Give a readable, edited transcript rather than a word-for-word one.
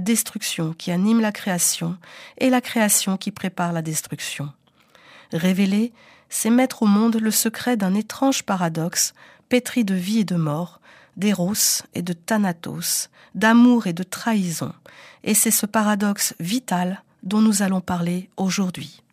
destruction qui anime la création et la création qui prépare la destruction. Révéler, c'est mettre au monde le secret d'un étrange paradoxe pétri de vie et de mort, d'éros et de thanatos, d'amour et de trahison. Et c'est ce paradoxe vital dont nous allons parler aujourd'hui.